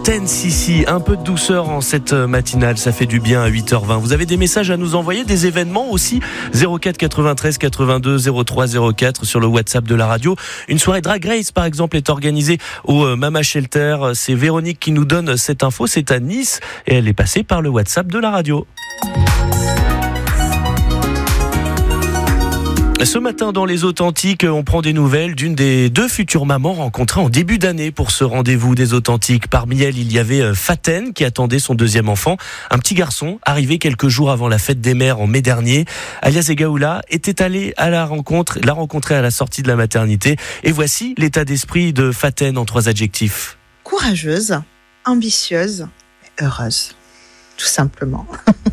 Tense ici, un peu de douceur en cette matinale, ça fait du bien à 8h20. Vous avez des messages à nous envoyer, des événements aussi, 04 93 82 03 04 sur le WhatsApp de la radio. Une soirée Drag Race par exemple est organisée au Mama Shelter. C'est Véronique qui nous donne cette info, c'est à Nice et elle est passée par le WhatsApp de la radio. Ce matin, dans Les Authentiques, on prend des nouvelles d'une des deux futures mamans rencontrées en début d'année pour ce rendez-vous des Authentiques. Parmi elles, il y avait Faten qui attendait son deuxième enfant, un petit garçon arrivé quelques jours avant la fête des mères en mai dernier. Alia Zegaoula était allée à la rencontrer à la sortie de la maternité. Et voici l'état d'esprit de Faten en 3 adjectifs. Courageuse, ambitieuse, heureuse, tout simplement.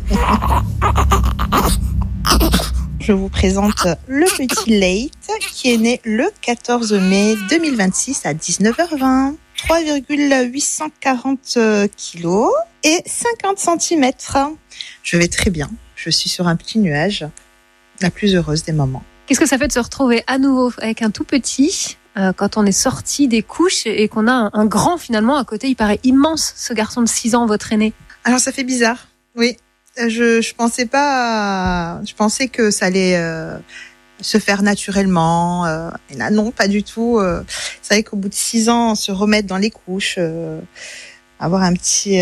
Je vous présente le petit Late qui est né le 14 mai 2026 à 19h20. 3,840 kilos et 50 cm. Je vais très bien. Je suis sur un petit nuage. La plus heureuse des moments. Qu'est-ce que ça fait de se retrouver à nouveau avec un tout petit quand on est sorti des couches et qu'on a un grand finalement à côté? Il paraît immense ce garçon de 6 ans, votre aîné. Alors ça fait bizarre, oui. Je pensais pas. Je pensais que ça allait se faire naturellement. Et là, non, pas du tout. C'est vrai qu'au bout de 6 ans, se remettre dans les couches, avoir un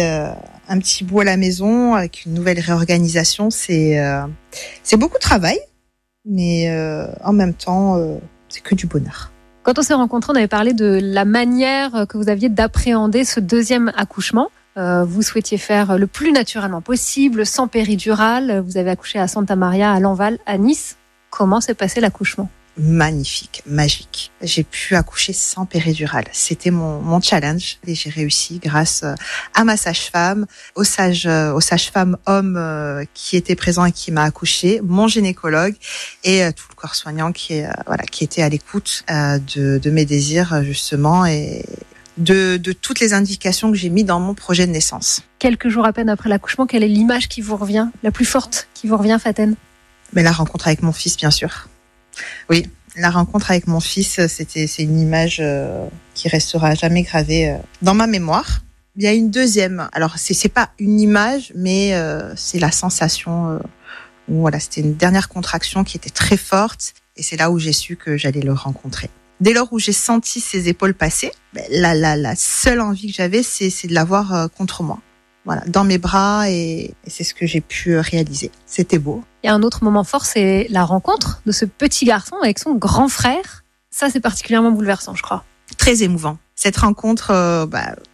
petit bout à la maison avec une nouvelle réorganisation, c'est beaucoup de travail, mais en même temps, c'est que du bonheur. Quand on s'est rencontrés, on avait parlé de la manière que vous aviez d'appréhender ce deuxième accouchement. Vous souhaitiez faire le plus naturellement possible, sans péridurale. Vous avez accouché à Santa Maria, à Lanval, à Nice. Comment s'est passé l'accouchement ? Magnifique, magique. J'ai pu accoucher sans péridurale. C'était mon challenge et j'ai réussi grâce à ma sage-femme, aux sages-femmes hommes qui étaient présents et qui m'a accouché, mon gynécologue et tout le corps soignant qui était à l'écoute de mes désirs justement et de toutes les indications que j'ai mis dans mon projet de naissance. Quelques jours à peine après l'accouchement, quelle est l'image qui vous revient, la plus forte qui vous revient, Faten ? Mais la rencontre avec mon fils, bien sûr. Oui, la rencontre avec mon fils, c'est une image qui restera jamais gravée dans ma mémoire. Il y a une deuxième. Alors, c'est pas une image, mais c'est la sensation où voilà, c'était une dernière contraction qui était très forte, et c'est là où j'ai su que j'allais le rencontrer. Dès lors où j'ai senti ses épaules passer, la seule envie que j'avais, c'est de l'avoir contre moi. Voilà, dans mes bras, et c'est ce que j'ai pu réaliser. C'était beau. Il y a un autre moment fort, c'est la rencontre de ce petit garçon avec son grand frère. Ça, c'est particulièrement bouleversant, je crois. Très émouvant. Cette rencontre,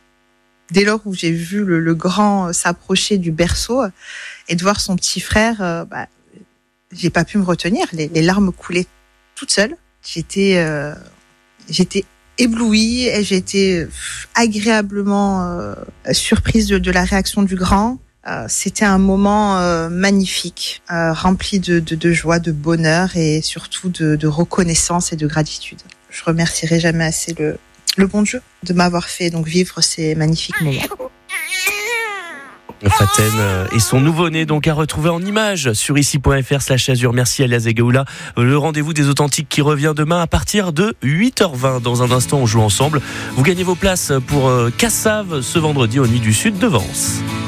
dès lors où j'ai vu le grand s'approcher du berceau et de voir son petit frère, j'ai pas pu me retenir. Les larmes coulaient toutes seules. J'étais éblouie et j'ai été agréablement surprise de la réaction du grand. C'était un moment magnifique, rempli de joie, de bonheur et surtout de reconnaissance et de gratitude. Je remercierai jamais assez le bon Dieu de m'avoir fait donc vivre ces magnifiques moments. Faten et son nouveau-né donc à retrouver en images sur ici.fr/azur. Merci Alia Zegaoula. Le rendez-vous des Authentiques qui revient demain à partir de 8h20. Dans un instant, on joue ensemble. Vous gagnez vos places pour Cassave ce vendredi aux Nuits du Sud de Vence.